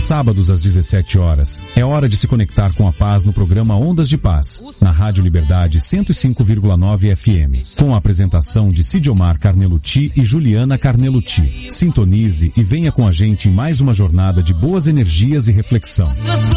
sábados às 17 horas. É hora de se conectar com a paz no programa Ondas de Paz, na Rádio Liberdade 105,9 FM, com a apresentação de Sidiomar Carnelutti e Juliana Carnelutti. Sintonize e venha com a gente em mais uma jornada de boas energias e reflexão.